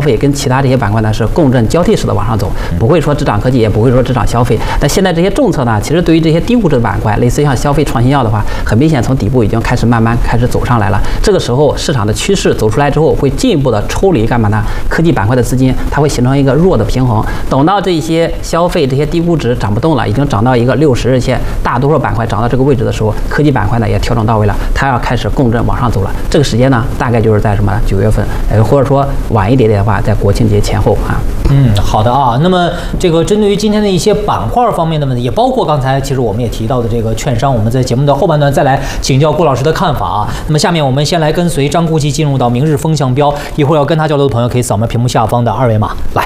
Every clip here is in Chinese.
费跟其他这些板块呢是共振交替式的往上走，不会说只涨科技，也不会说只涨消费。但现在这些政策呢，其实对于这些低估值的板块，类似于像消费创新药的话，很明显从底部已经慢慢开始走上来了。这个时候市场的趋势走出来之后，会进一步的抽离干嘛呢？科技板块的资金，它会形成一个弱的平衡。等到这些消费这些低估值涨不动了，已经涨到一个60日线，大多数板块涨到这个位置的时候，科技板块呢也调整到位了，它要开始共振往上走了。这个时间呢，大概就是在什么9月份，或者说晚一点点的话，在国庆节前后啊。 好的啊。那么这个针对于今天的一些板块方面的问题，也包括刚才其实我们也提到的这个券商，我们在节目的后半段再来请教郭老师的看法啊。那么下面我们先来跟随张顾忌进入到明日风向标，一会儿要跟他交流的朋友可以扫描屏幕下方的2维码来。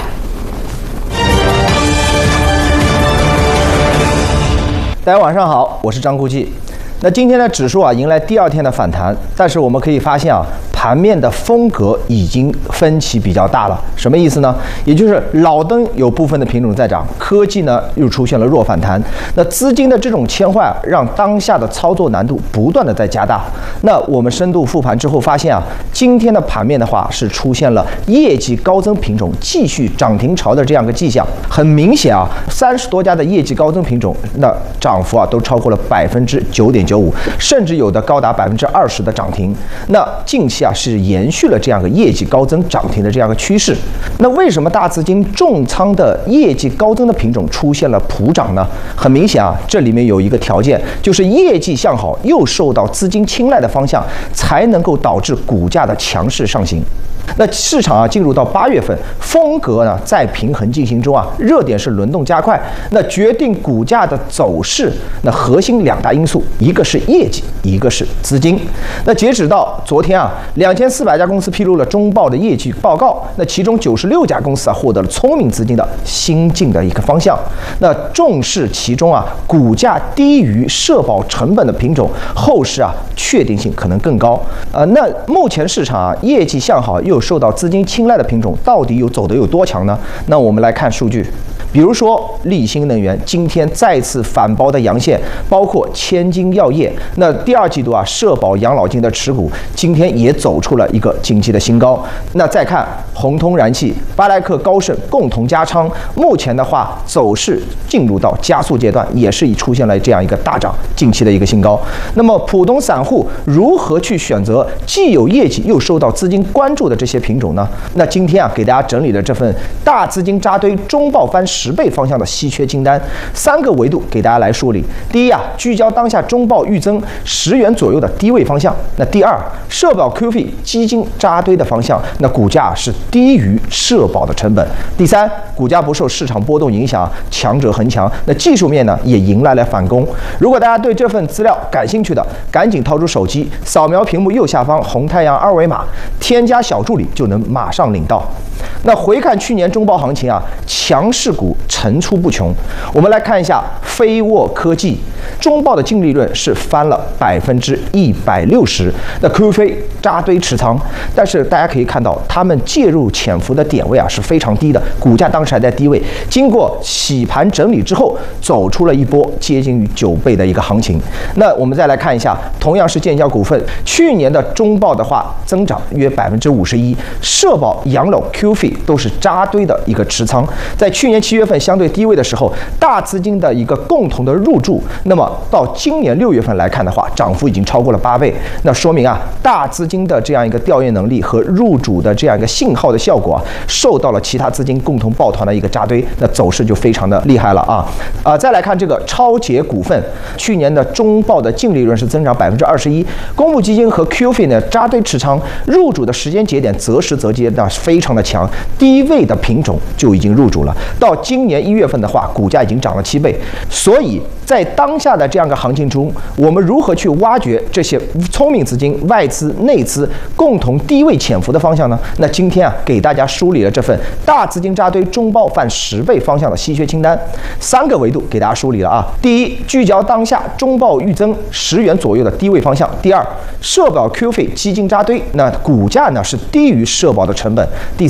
大家晚上好，我是张顾忌。那今天的指数迎来第2天的反弹，但是我们可以发现盘面的风格已经分歧比较大了。什么意思呢？也就是老灯有部分的品种在涨，科技呢又出现了弱反弹。那资金的这种切换让当下的操作难度不断的在加大。那我们深度复盘之后发现今天的盘面的话是出现了业绩高增品种继续涨停潮的这样一个迹象。很明显30多家的业绩高增品种，那涨幅都超过了9.95%，甚至有的高达20%的涨停。那近期是延续了这样一个业绩高增涨停的这样一个趋势。那为什么大资金重仓的业绩高增的品种出现了普涨呢？很明显这里面有一个条件，就是业绩向好又受到资金青睐的方向，才能够导致股价的强势上行。那市场进入到8月份，风格呢在平衡进行中热点是轮动加快。那决定股价的走势，那核心2大因素，一个是业绩，一个是资金。那截止到昨天2400家公司披露了中报的业绩报告，那其中96家公司获得了聪明资金的新进的一个方向。那重视其中股价低于社保成本的品种，后市确定性可能更高。那目前市场业绩向好又受到资金青睐的品种，到底走得有多强呢？那我们来看数据。比如说力新能源今天再次反包的阳线，包括千金药业，那第2季度社保养老金的持股今天也走出了一个近期的新高。那再看宏通燃气、巴莱克高盛共同加仓，目前的话走势进入到加速阶段，也是已出现了这样一个大涨，近期的一个新高。那么普通散户如何去选择既有业绩又受到资金关注的这些品种呢？那今天给大家整理了这份大资金扎堆中报翻10倍方向的稀缺清单，3个维度给大家来梳理。第一聚焦当下中报预增10元左右的低位方向。那第2，社保 QF 基金扎堆的方向，那股价是低于社保的成本。第3，股价不受市场波动影响，强者恒强。那技术面呢也迎来了反攻。如果大家对这份资料感兴趣的，赶紧掏出手机，扫描屏幕右下方红太阳2维码，添加小助理就能马上领到。那回看去年中报行情强势股层出不穷。我们来看一下飞沃科技，中报的净利润是翻了160%，那 QF 扎堆持仓，但是大家可以看到，他们介入潜伏的点位是非常低的，股价当时还在低位，经过洗盘整理之后，走出了一波接近于9倍的一个行情。那我们再来看一下，同样是建交股份，去年的中报的话增长约51%，社保、养老、QF 都是扎堆的一个持仓。在去年7月份相对低位的时候，大资金的一个共同的入驻，那么到今年6月份来看的话，涨幅已经超过了8倍。那说明大资金的这样一个调研能力和入主的这样一个信号的效果受到了其他资金共同抱团的一个扎堆，那走势就非常的厉害了再来看这个超捷股份，去年的中报的净利润是增长21%，公募基金和 QF 呢扎堆持仓，入主的时间节点择时择机，那非常的强，低位的品种就已经入主了。到今年1月份的话，股价已经涨了7倍。所以在当下的这样一个行情中，我们如何去挖掘这些聪明资金、外资、内资共同低位潜伏的方向呢？那今天给大家梳理了这份大资金扎堆中报翻10倍方向的稀缺清单，3个维度给大家梳理了第一，聚焦当下中报预增10元左右的低位方向；第2，社保 QF 基金扎堆，那股价呢是低于社保的成本；第3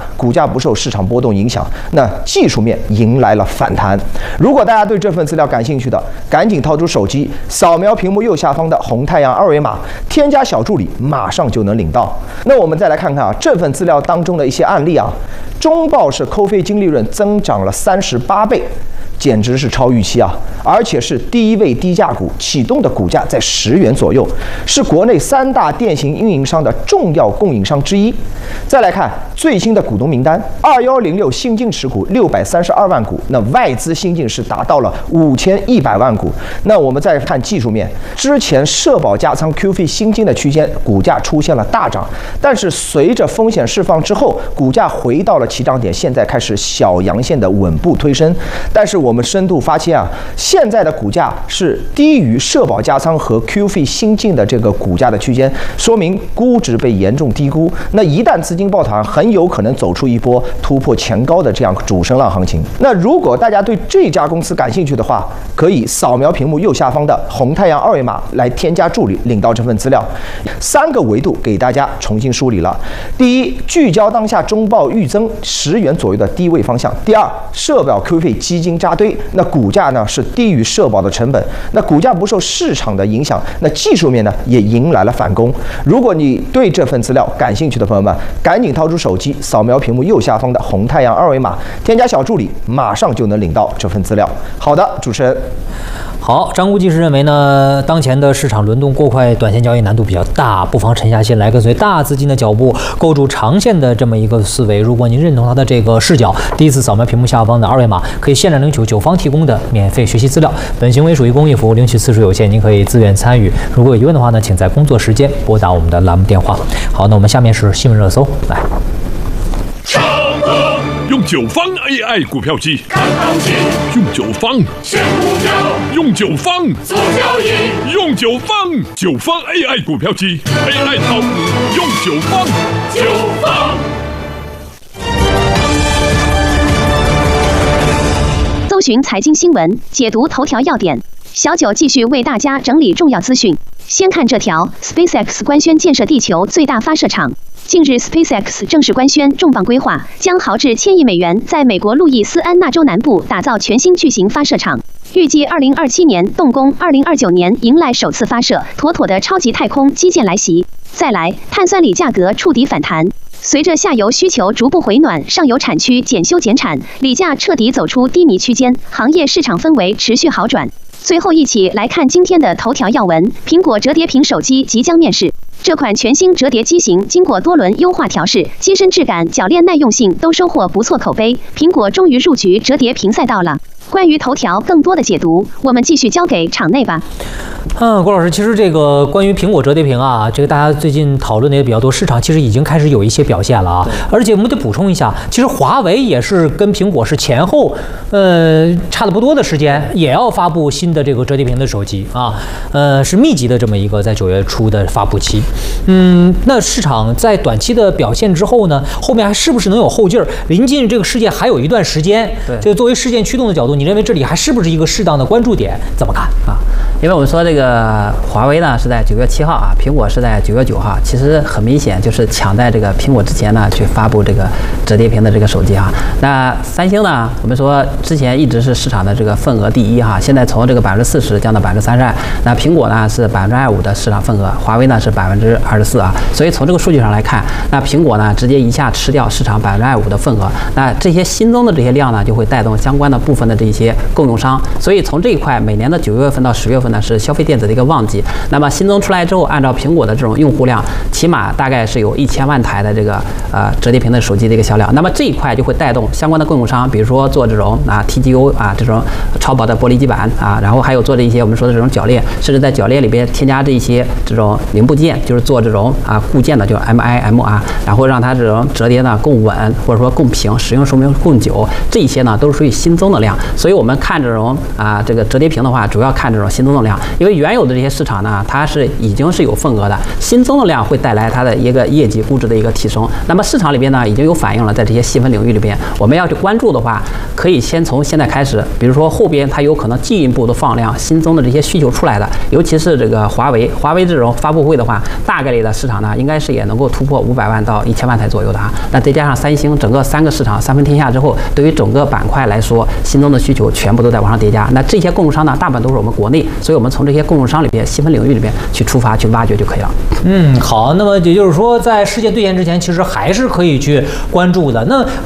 股价不受市场波动影响，那技术面迎来了反弹。如果大家对这份资料感兴趣的，赶紧掏出手机，扫描屏幕右下方的红太阳二维码，添加小助理，马上就能领到。那我们再来看看啊，这份资料当中的一些案例啊，中报是扣非净利润增长了38倍。简直是超预期啊！而且是第一位低价股启动的股价在10元左右，是国内3大电信运营商的重要供应商之一。再来看最新的股东名单，2106新进持股632万股，那外资新进是达到了5100万股。那我们再看技术面，之前社保加仓 Q 费新进的区间，股价出现了大涨，但是随着风险释放之后，股价回到了起涨点，现在开始小阳线的稳步推升。但是我们深度发现啊，现在的股价是低于社保加仓和 Q 费新进的这个股价的区间，说明估值被严重低估。那一旦资金抱团，很有可能走出一波突破前高的这样主升浪行情。那如果大家对这家公司感兴趣的话，可以扫描屏幕右下方的红太阳二维码来添加助理，领到这份资料。3个维度给大家重新梳理了：第一，聚焦当下中报预增10元左右的低位方向；第二，社保 Q 费基金扎堆，那股价呢是低于社保的成本，那股价不受市场的影响，那技术面呢也迎来了反攻。如果你对这份资料感兴趣的朋友们，赶紧掏出手机，扫描屏幕右下方的红太阳二维码，添加小助理，马上就能领到这份资料。好的，主持人。 好，张估计是认为呢，当前的市场轮动过快，短线交易难度比较大，不妨沉下心来，跟随大资金的脚步，构筑长线的这么一个思维。如果您认同他的这个视角，第一次扫描屏幕下方的二维码，可以限量领取九方提供的免费学习资料。本行为属于公益服务，领取次数有限，您可以自愿参与。如果有疑问的话呢，请在工作时间拨打我们的栏目电话。好，那我们下面是新闻热搜，来。 用9方 AI 股票机看行情， 用9方选股票， 用9方做交易， 用9方 AI 股票机 AI 炒股用9方 9方。 搜寻财经新闻，解读头条要点。小九继续为大家整理重要资讯。先看这条 ：SpaceX 官宣建设地球最大发射场。近日 ，SpaceX 正式官宣重磅规划，将豪掷1000亿美元在美国路易斯安那州南部打造全新巨型发射场，预计2027年动工，2029年迎来首次发射，妥妥的超级太空基建来袭。再来，碳酸锂价格触底反弹。随着下游需求逐步回暖，上游产区减修减产，锂价彻底走出低迷区间，行业市场氛围持续好转。最后一起来看今天的头条要闻：苹果折叠屏手机即将面世。这款全新折叠机型经过多轮优化调试，机身质感、铰链耐用性都收获不错口碑。苹果终于入局折叠屏赛道了。关于头条更多的解读，我们继续交给场内吧。 郭老师，其实这个关于苹果折叠屏啊，这个大家最近讨论的也比较多，市场其实已经开始有一些表现了啊。而且我们得补充一下，其实华为也是跟苹果是前后差的不多的时间，也要发布新的这个折叠屏的手机啊，是密集的这么一个在9月初的发布期。那市场在短期的表现之后呢，后面还是不是能有后劲儿？临近这个事件还有一段时间，这个作为事件驱动的角度，你认为这里还是不是一个适当的关注点？怎么看啊？ 因为我们说这个华为呢是在9月7号啊，苹果是在9月9号，其实很明显就是抢在这个苹果之前呢去发布这个折叠屏的这个手机哈。那三星呢，我们说之前一直是市场的这个份额第一哈，现在从这个40%降到32%，那苹果呢是25%的市场份额，华为呢是24%啊。所以从这个数据上来看，那苹果呢直接一下吃掉市场25%的份额，那这些新增的这些量呢就会带动相关的部分的这些供应商。所以从这一块，每年的9月份到10月份呢是消费电子的一个旺季。那么新增出来之后，按照苹果的这种用户量，起码大概是有1000万台的这个折叠屏的手机的一个销量。那么这一块就会带动相关的供应商，比如说做这种TGO 这种超薄的玻璃基板然后还有做这一些我们说的这种铰链，甚至在铰链里边添加这一些这种零部件，就是做这种固件的，就是 MIM 然后让它这种折叠呢更稳，或者说更平，使用寿命更久，这些呢都是属于新增的量。所以我们看这种这个折叠屏的话，主要看这种新增的量，因为为原有的这些市场呢，它是已经是有份额的，新增的量会带来它的一个业绩估值的一个提升。那么市场里边呢，已经有反映了，在这些细分领域里边，我们要去关注的话，可以先从现在开始，比如说后边它有可能进一步的放量，新增的这些需求出来的，尤其是这个华为这种发布会的话，大概率的市场呢，应该是也能够突破500万到1000万台左右的哈。那再加上三星，整个3个市场三分天下之后，对于整个板块来说，新增的需求全部都在往上叠加。那这些供应商呢，大部分都是我们国内，所以我们从这些供应商里边细分领域里边去出发去挖掘就可以了。 好，那么也就是说，在事件兑现之前，其实还是可以去关注的。那